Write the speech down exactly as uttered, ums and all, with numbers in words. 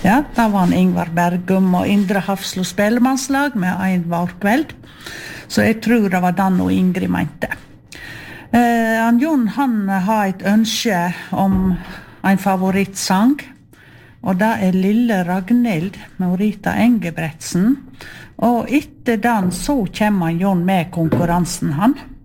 Ja, da var han Ingvar Bergum og Indre Hafslo Spellemannslag med en vårkveld. Så jeg tror det var den og Ingrid mente. Eh, han Jon, han har et ønske om en favorittsang, og det er Lille Ragnhild med Rita Engebretsen. Og etter den så kommer han Jon med konkurransen han.